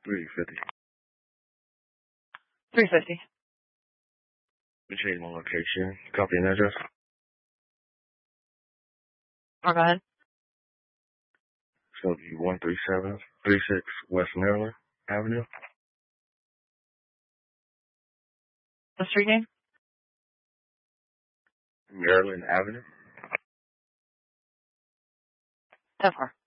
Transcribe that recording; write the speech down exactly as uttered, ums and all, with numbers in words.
three fifty. three fifty. We changed my location. Copy and address. Oh, go ahead. So it'll be one three seven three six West Maryland Avenue. The street name? Maryland Avenue. ten four.